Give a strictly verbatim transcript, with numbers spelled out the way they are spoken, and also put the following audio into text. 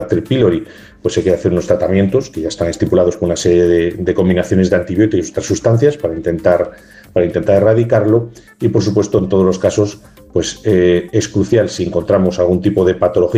pylori, pues hay que hacer unos tratamientos que ya están estipulados con una serie de, de combinaciones de antibióticos y otras sustancias para intentar, para intentar erradicarlo. Y por supuesto, en todos los casos, pues eh, es crucial, si encontramos algún tipo de patología